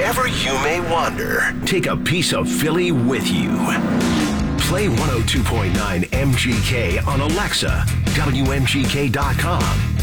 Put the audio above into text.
wherever you may wander, take a piece of Philly with you. Play 102.9 MGK on Alexa, WMGK.com,